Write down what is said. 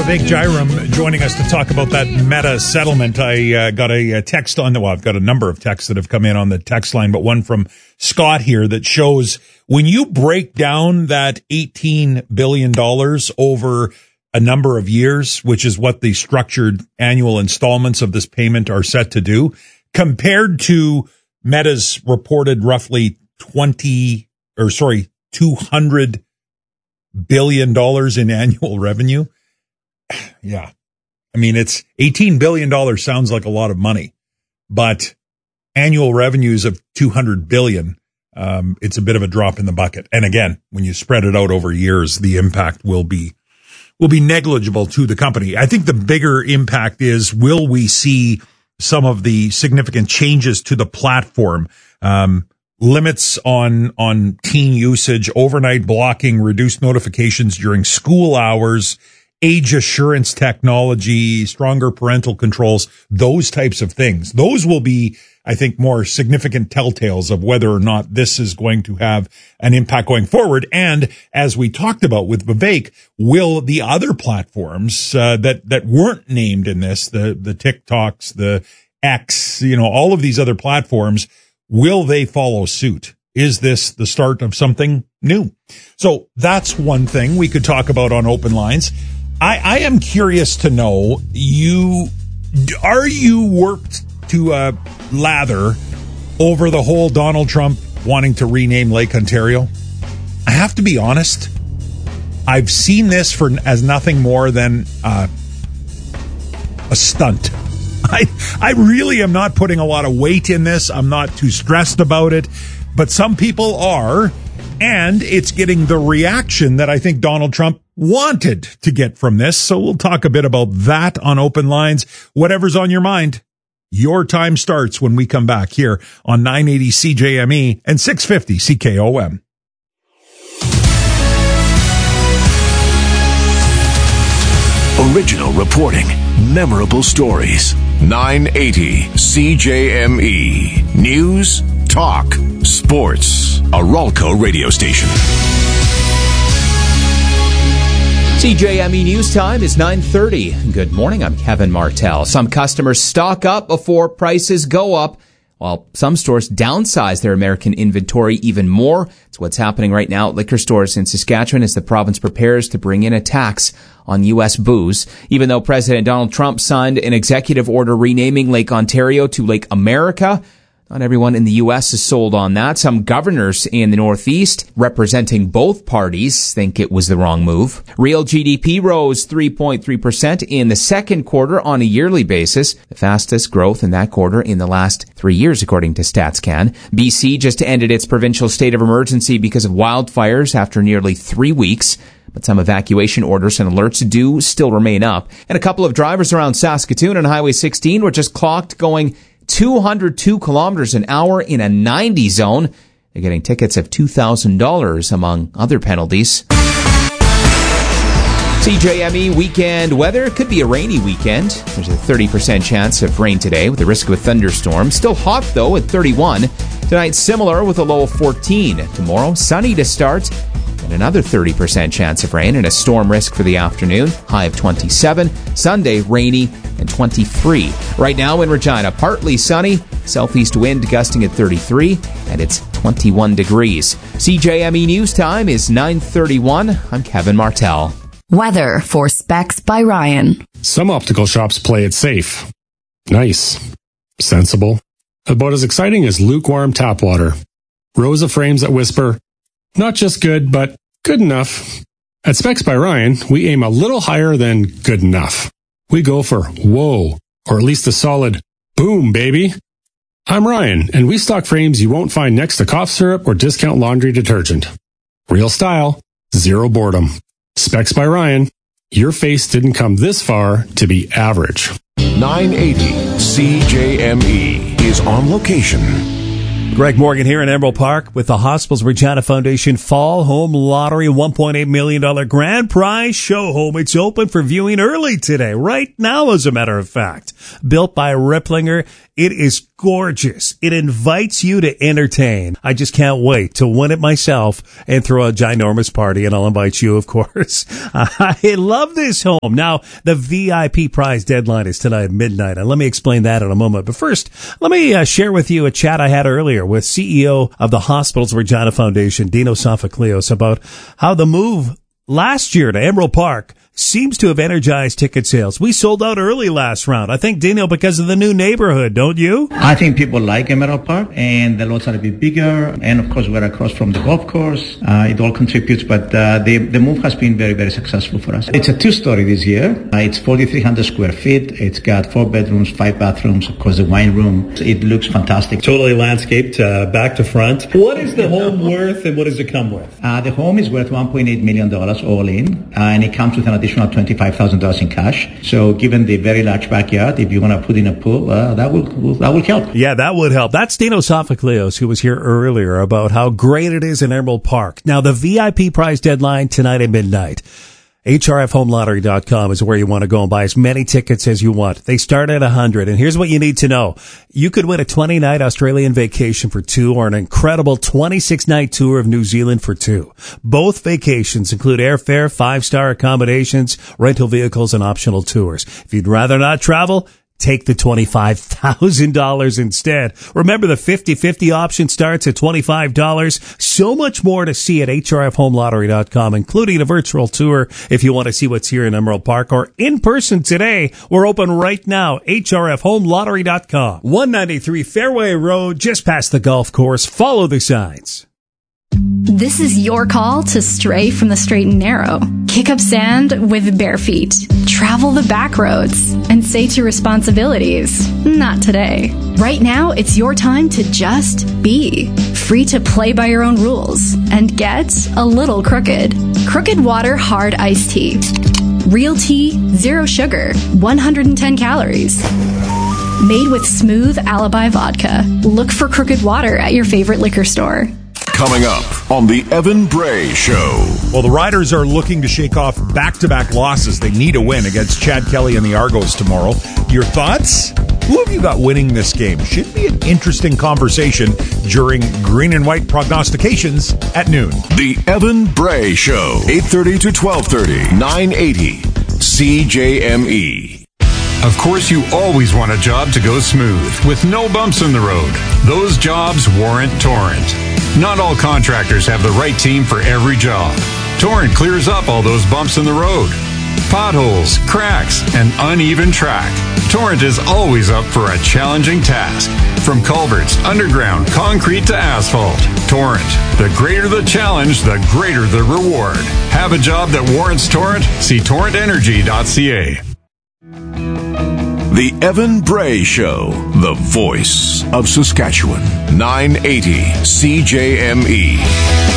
Vivek Jairam joining us to talk about that Meta settlement. I got a text on I've got a number of texts that have come in on the text line, but one from Scott here that shows when you break down that $18 billion over a number of years, which is what the structured annual installments of this payment are set to do, compared to Meta's reported roughly $200 billion in annual revenue. Yeah. I mean, it's $18 billion sounds like a lot of money, but annual revenues of $200 billion, it's a bit of a drop in the bucket. And again, when you spread it out over years, the impact will be negligible to the company. I think the bigger impact is, will we see some of the significant changes to the platform? Limits on teen usage, overnight blocking, reduced notifications during school hours, age assurance technology, stronger parental controls, those types of things. Those will be, I think, more significant telltales of whether or not this is going to have an impact going forward. And as we talked about with Vivek, will the other platforms that weren't named in this, the TikToks, the X, all of these other platforms, will they follow suit? Is this the start of something new? So that's one thing we could talk about on Open Lines. I am curious to know, are you worked to lather over the whole Donald Trump wanting to rename Lake Ontario? I have to be honest. I've seen this as nothing more than a stunt. I really am not putting a lot of weight in this. I'm not too stressed about it, but some people are, and it's getting the reaction that I think Donald Trump wanted to get from this. So we'll talk a bit about that on Open Lines. Whatever's on your mind, your time starts when we come back here on 980 CJME and 650 CKOM. Original reporting, memorable stories. 980 CJME. News, talk, sports. A Ralco radio station. CJME News Time is 9:30. Good morning, I'm Kevin Martell. Some customers stock up before prices go up, while some stores downsize their American inventory even more. It's what's happening right now at liquor stores in Saskatchewan as the province prepares to bring in a tax on U.S. booze. Even though President Donald Trump signed an executive order renaming Lake Ontario to Lake America, not everyone in the U.S. is sold on that. Some governors in the Northeast, representing both parties, think it was the wrong move. Real GDP rose 3.3% in the second quarter on a yearly basis, the fastest growth in that quarter in the last 3 years, according to StatsCan. BC just ended its provincial state of emergency because of wildfires after nearly 3 weeks. But some evacuation orders and alerts do still remain up. And a couple of drivers around Saskatoon on Highway 16 were just clocked going 202 kilometers an hour in a 90 zone. They're getting tickets of $2,000 among other penalties. CJME weekend weather. It could be a rainy weekend. There's a 30% chance of rain today with the risk of a thunderstorm. Still hot though at 31. Tonight similar with a low of 14. Tomorrow sunny to start. And another 30% chance of rain and a storm risk for the afternoon. High of 27. Sunday, rainy and 23. Right now in Regina, partly sunny. Southeast wind gusting at 33. And it's 21 degrees. CJME News Time is 9:31. I'm Kevin Martell. Weather for Specs by Ryan. Some optical shops play it safe. Nice. Sensible. About as exciting as lukewarm tap water. Rows of frames that whisper, not just good, but good enough. At Specs by Ryan, we aim a little higher than good enough. We go for whoa, or at least a solid boom, baby. I'm Ryan, and we stock frames you won't find next to cough syrup or discount laundry detergent. Real style, zero boredom. Specs by Ryan. Your face didn't come this far to be average. 980 CJME is on location. Greg Morgan here in Emerald Park with the Hospitals Regina Foundation Fall Home Lottery $1.8 million grand prize show home. It's open for viewing early today, right now, as a matter of fact. Built by Ripplinger, it is gorgeous. It invites you to entertain. I just can't wait to win it myself and throw a ginormous party, and I'll invite you, of course. I love this home. Now, the VIP prize deadline is tonight at midnight, and let me explain that in a moment. But first, let me share with you a chat I had earlier with CEO of the Hospitals Regina Foundation, Dino Sophocleos, about how the move last year to Emerald Park seems to have energized ticket sales. We sold out early last round. I think, Dino, because of the new neighborhood, don't you? I think people like Emerald Park, and the lots are a bit bigger. And of course, we're across from the golf course. It all contributes, but the move has been very, very successful for us. It's a two-story this year. It's 4,300 square feet. It's got 4 bedrooms, 5 bathrooms, of course, the wine room. It looks fantastic. Totally landscaped, back to front. What is the home worth, and what does it come with? The home is worth $1.8 million all in, and it comes with an additional $25,000 in cash. So given the very large backyard, if you want to put in a pool, that will help. Yeah, that would help. That's Dino Sophocleos, who was here earlier, about how great it is in Emerald Park. Now, the VIP prize deadline tonight at midnight. HRFHomeLottery.com is where you want to go and buy as many tickets as you want. They start at 100. And here's what you need to know. You could win a 20-night Australian vacation for 2 or an incredible 26-night tour of New Zealand for 2. Both vacations include airfare, 5-star accommodations, rental vehicles, and optional tours. If you'd rather not travel, take the $25,000 instead. Remember, the 50-50 option starts at $25. So much more to see at HRFHomeLottery.com, including a virtual tour if you want to see what's here in Emerald Park, or in person today. We're open right now. HRFHomeLottery.com. 193 Fairway Road, just past the golf course. Follow the signs. This is your call to stray from the straight and narrow. Kick up sand with bare feet. Travel the back roads and say to responsibilities, not today. Right now, it's your time to just be. Free to play by your own rules and get a little crooked. Crooked Water Hard Iced Tea. Real tea, 0 sugar, 110 calories. Made with smooth Alibi vodka. Look for Crooked Water at your favorite liquor store. Coming up on the Evan Bray Show. Well, the Riders are looking to shake off back-to-back losses. They need a win against Chad Kelly and the Argos tomorrow. Your thoughts? Who have you got winning this game? Should be an interesting conversation during Green and White prognostications at noon. The Evan Bray Show, 8:30 to 12:30, 980 CJME. Of course, you always want a job to go smooth, with no bumps in the road. Those jobs warrant Torrent. Not all contractors have the right team for every job. Torrent clears up all those bumps in the road. Potholes, cracks, and uneven track. Torrent is always up for a challenging task. From culverts, underground, concrete to asphalt. Torrent. The greater the challenge, the greater the reward. Have a job that warrants Torrent? See torrentenergy.ca. The Evan Bray Show, the voice of Saskatchewan, 980 CJME.